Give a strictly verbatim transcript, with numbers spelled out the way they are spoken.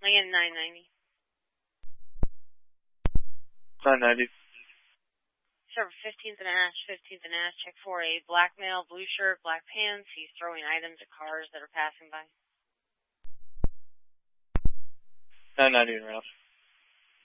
Land nine ninety. nine ninety. Server fifteenth and Ash, fifteenth and Ash, check for a black male, blue shirt, black pants. He's throwing items at cars that are passing by. nine ninety in route.